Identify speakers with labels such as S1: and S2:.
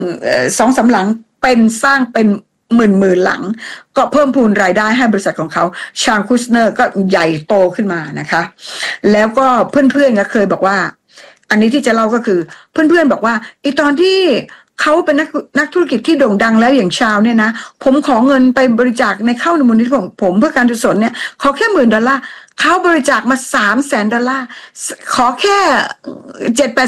S1: 2-3หลังเป็นสร้างเป็นหมื่นหลังก็เพิ่มพูนรายได้ให้บริษัทของเขาชางคุสเนอร์ก็ใหญ่โตขึ้นมานะคะแล้วก็เพื่อนๆก็เคยบอกว่าอันนี้ที่จะเล่าก็คือเพื่อนๆบอกว่าตอนที่เขาเป็นนักธุรกิจที่โด่งดังแล้วอย่างชาวเนี่ยนะผมขอเงินไปบริจาคในเข้าในมูลนิธิของผมเพื่อการกุศลเนี่ยขอแค่$10,000เขาบริจาคมา$300,000ขอแค่